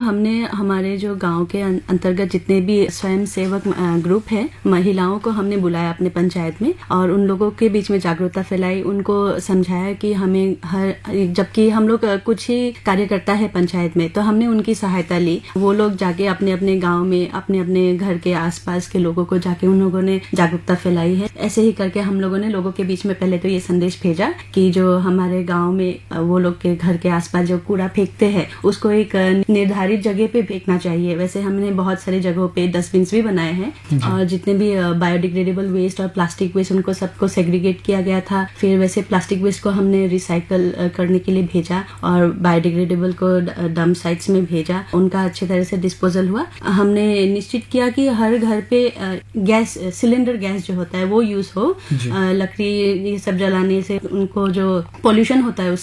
हमने हमारे जो गांव के अंतर्गत जितने भी स्वयं सेवक ग्रुप है, महिलाओं को हमने बुलाया अपने पंचायत में और उन लोगों के बीच में जागरूकता फैलाई, उनको समझाया कि हमें जबकि हम लोग कुछ ही कार्यकर्ता है पंचायत में, तो हमने उनकी सहायता ली। वो लोग जाके अपने अपने गाँव में अपने अपने घर के आसपास के लोगों को जाके उन लोगों ने जागरूकता फैलाई है। ऐसे ही करके हम लोगों ने लोगों के बीच में पहले तो ये संदेश भेजा कि जो हमारे गाँव में वो लोग के घर के आसपास जो कूड़ा फेंकते हैं उसको एक निर्धारित जगह पे फेंकना चाहिए। वैसे हमने बहुत सारी जगहों पे डस्टबिन भी बनाए हैं और जितने भी बायोडिग्रेडेबल वेस्ट और प्लास्टिक वेस्ट उनको सबको सेग्रीगेट किया गया था। फिर वैसे प्लास्टिक वेस्ट को हमने रिसाइकल करने के लिए भेजा और बायोडिग्रेडेबल को डंप साइट्स में भेजा, उनका अच्छी तरह से डिस्पोजल हुआ। हमने निश्चित किया कि हर घर पे गैस सिलेंडर गैस जो होता है वो यूज हो। लकड़ी ये सब जलाने से उनको जो पोल्यूशन होता है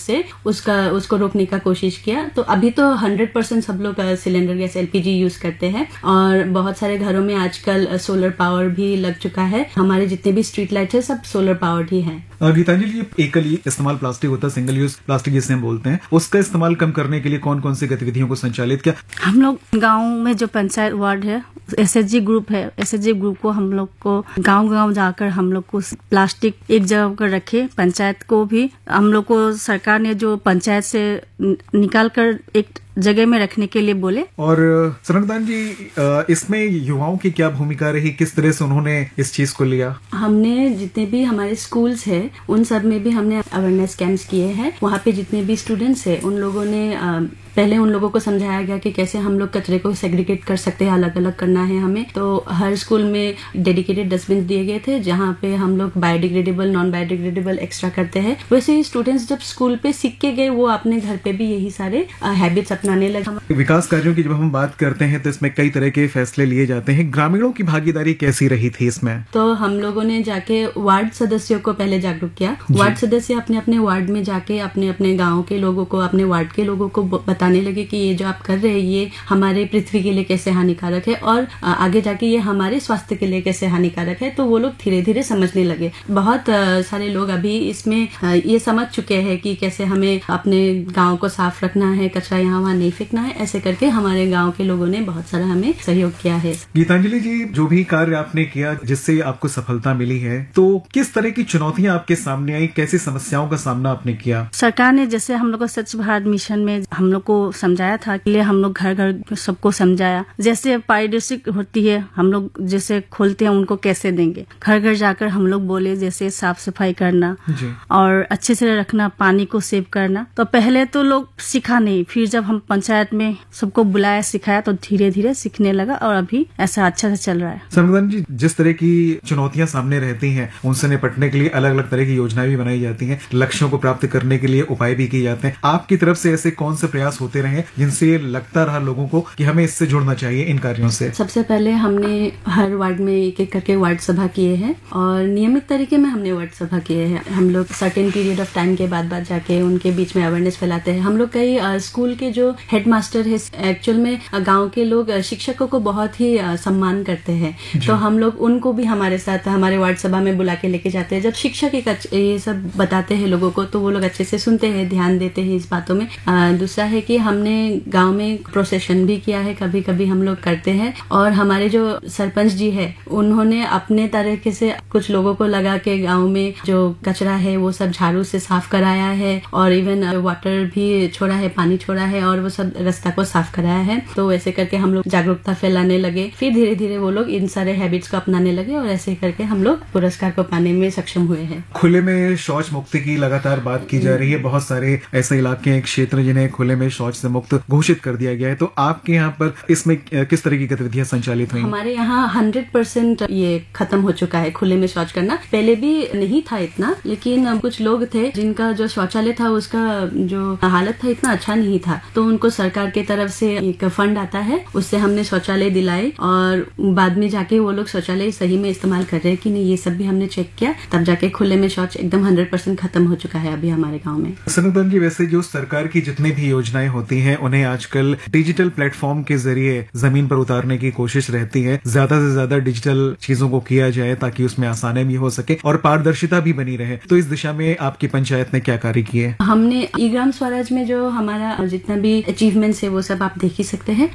उसको रोकने का कोशिश किया। तो अभी तो 100% सब लोग सिलेंडर गैस LPG यूज करते हैं और बहुत सारे घरों में आजकल सोलर पावर भी लग चुका है। हमारे जितने भी स्ट्रीट लाइट्स है सब सोलर पावर्ड ही है। गीतांजलि, एकल इस्तेमाल प्लास्टिक होता है, सिंगल यूज प्लास्टिक जिसे हम बोलते हैं, उसका इस्तेमाल कम करने के लिए कौन कौन सी गतिविधियों को संचालित किया? हम लोग गाँव में जो पंचायत वार्ड है, SHG ग्रुप है, SHG ग्रुप को हम लोग को गांव जाकर हम लोग को प्लास्टिक एक जगह पर रखे। पंचायत को भी हम लोग को सरकार ने जो पंचायत से निकाल कर एक जगह में रखने के लिए बोले। और सरनदान जी, इसमें युवाओं की क्या भूमिका रही, किस तरह से उन्होंने इस चीज को लिया? हमने जितने भी हमारे स्कूल्स है उन सब में भी हमने अवेयरनेस कैंप्स किए हैं। वहाँ पे जितने भी स्टूडेंट्स है उन लोगों ने पहले उन लोगों को समझाया गया कि कैसे हम लोग कचरे को सेग्रीगेट कर सकते हैं, अलग अलग करना है हमें। तो हर स्कूल में डेडिकेटेड डस्टबिन दिए गए थे जहाँ पे हम लोग बायोडिग्रेडेबल नॉन बायोडिग्रेडेबल एक्स्ट्रा करते हैं। वैसे ही स्टूडेंट्स जब स्कूल पे सीख के गए वो अपने घर पे भी यही सारे हैबिट्स अपनाने लगे। विकास कार्यों की जब हम बात करते हैं तो इसमें कई तरह के फैसले लिए जाते हैं, ग्रामीणों की भागीदारी कैसी रही थी इसमें? तो हम लोगों ने जाके वार्ड सदस्यों को पहले जागरूक किया। वार्ड सदस्य अपने अपने वार्ड में जाके अपने अपने गाँव के लोगों को, अपने वार्ड के लोगों को बताने लगे कि ये जो आप कर रहे हैं ये हमारे पृथ्वी के लिए कैसे हानिकारक है और आगे जाके ये हमारे स्वास्थ्य के लिए कैसे हानिकारक है। तो वो लोग धीरे धीरे समझने लगे। बहुत सारे लोग अभी इसमें ये समझ चुके हैं कि कैसे हमें अपने गांव को साफ रखना है, कचरा यहाँ वहाँ नहीं फेंकना है। ऐसे करके हमारे गांव के लोगों ने बहुत सारा हमें सहयोग किया है। गीतांजलि जी, जो भी कार्य आपने किया जिससे आपको सफलता मिली है, तो किस तरह की चुनौतियां आपके सामने आई, कैसी समस्याओं का सामना आपने किया? सरकार ने जैसे हम लोग को स्वच्छ भारत मिशन में हम लोग को समझाया था कि हम लोग घर घर सबको समझाया। जैसे पारिदर्शिक होती है, हम लोग जैसे खोलते हैं उनको कैसे देंगे, घर घर जाकर हम लोग बोले जैसे साफ सफाई करना और अच्छे से रखना, पानी को सेव करना। तो पहले तो लोग सीखा नहीं, फिर जब हम पंचायत में सबको बुलाया सिखाया तो धीरे धीरे सीखने लगा और अभी ऐसा अच्छा से चल रहा है। सरनदान जी, जिस तरह की चुनौतियां सामने रहती हैं उनसे निपटने के लिए अलग अलग तरह की योजनाएं भी बनाई जाती हैं, लक्ष्यों को प्राप्त करने के लिए उपाय भी किए जाते हैं। आपकी तरफ से ऐसे कौन से प्रयास होते रहे जिनसे लगता रहा लोगों को कि हमें इससे जुड़ना चाहिए इन कार्यों से? सबसे पहले हमने हर वार्ड में एक एक करके वार्ड सभा किए हैं और नियमित तरीके में हमने वार्ड सभा किए हैं। हम लोग सर्टेन पीरियड ऑफ टाइम के बाद जाके उनके बीच में अवेयरनेस फैलाते हैं। हम लोग कई स्कूल के जो हेडमास्टर है, एक्चुअल में गाँव के लोग शिक्षकों को बहुत ही सम्मान करते हैं, तो हम लोग उनको भी हमारे साथ हमारे वार्ड सभा में बुला के लेके जाते हैं। जब शिक्षक ये सब बताते हैं लोगों को तो वो लोग अच्छे से सुनते हैं, ध्यान देते हैं इस बातों में। दूसरा है कि हमने गांव में प्रोसेशन भी किया है, कभी कभी हम लोग करते हैं। और हमारे जो सरपंच जी है उन्होंने अपने तरीके से कुछ लोगों को लगा के गांव में जो कचरा है वो सब झाड़ू से साफ कराया है और इवन वाटर भी छोड़ा है, पानी छोड़ा है और वो सब रास्ता को साफ कराया है। तो ऐसे करके हम लोग जागरूकता फैलाने लगे। फिर धीरे धीरे वो लोग इन सारे हैबिट्स को अपनाने लगे और ऐसे करके हम लोग पुरस्कार को पाने में सक्षम हुए हैं। खुले में शौच मुक्ति की लगातार बात की जा रही है। बहुत सारे ऐसे इलाके हैं, क्षेत्र जिन्हें खुले में शौच से मुक्त घोषित कर दिया गया है। तो आपके यहाँ पर इसमें किस तरह की गतिविधियां संचालित हुई? हमारे यहाँ 100% ये खत्म हो चुका है खुले में शौच करना। पहले भी नहीं था इतना, लेकिन कुछ लोग थे जिनका जो शौचालय था उसका जो हालत था इतना अच्छा नहीं था, तो उनको सरकार की तरफ से एक फंड आता है, उससे हमने शौचालय दिलाए और बाद में जाके वो लोग शौचालय सही में इस्तेमाल कर रहे हैं कि नहीं ये सब भी हमने चेक किया, तब जाके खुले में शौच एकदम 100% खत्म हो चुका है अभी हमारे गाँव में। सरनदान जी, वैसे जो सरकार की जितनी भी योजनाएं होती हैं उन्हें आजकल डिजिटल प्लेटफॉर्म के जरिए जमीन पर उतारने की कोशिश रहती है। ज्यादा से ज्यादा डिजिटल चीजों को किया जाए ताकि उसमें आसानी भी हो सके और पारदर्शिता भी बनी रहे। तो इस दिशा में आपकी पंचायत ने क्या कार्य किए? हमने ई ग्राम स्वराज में जो हमारा जितना भी अचीवमेंट्स है वो सब आप देख ही सकते हैं।